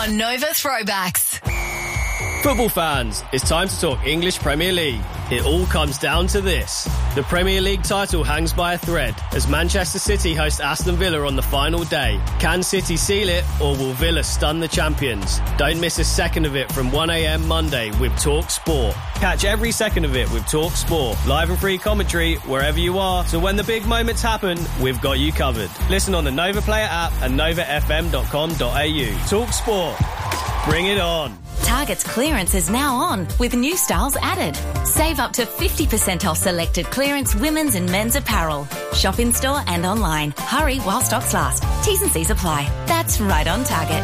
on Nova Throwbacks. Football fans, it's time to talk English Premier League. It all comes down to this. The Premier League title hangs by a thread as Manchester City host Aston Villa on the final day. Can City seal it, or will Villa stun the champions? Don't miss a second of it from 1 a.m. Monday with Talk Sport. Catch every second of it with Talk Sport. Live and free commentary wherever you are, so when the big moments happen, we've got you covered. Listen on the Nova Player app and novafm.com.au. Talk Sport. Bring it on. Target's clearance is now on with new styles added. Save up to 50% off selected clearance women's and men's apparel. Shop in store and online. Hurry while stocks last. T's and C's apply. That's right on Target.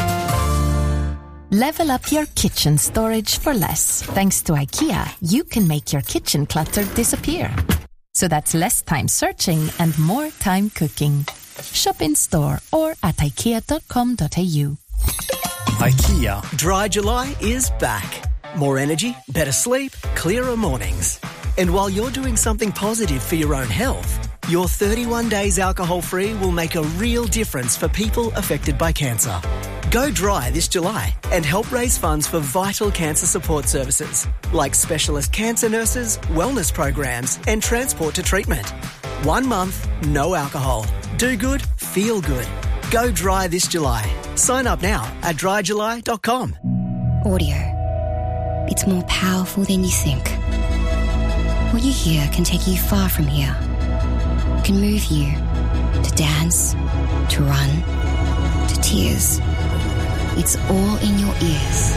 Level up your kitchen storage for less. Thanks to IKEA, you can make your kitchen clutter disappear. So that's less time searching and more time cooking. Shop in store or at ikea.com.au. IKEA. Dry July is back. More energy, better sleep, clearer mornings. And while you're doing something positive for your own health, your 31 days alcohol-free will make a real difference for people affected by cancer. Go dry this July and help raise funds for vital cancer support services like specialist cancer nurses, wellness programs and transport to treatment. 1 month, no alcohol. Do good, feel good. Go dry this July. Sign up now at dryjuly.com. Audio. It's more powerful than you think. What you hear can take you far from here. It can move you to dance, to run, to tears. It's all in your ears.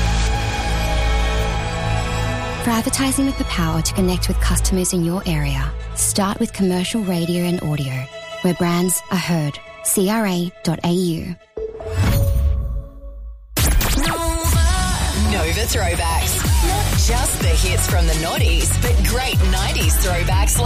For advertising with the power to connect with customers in your area, start with commercial radio and audio, where brands are heard. CRA.au. Nova Throwbacks. Not just the hits from the noughties, but great 90s throwbacks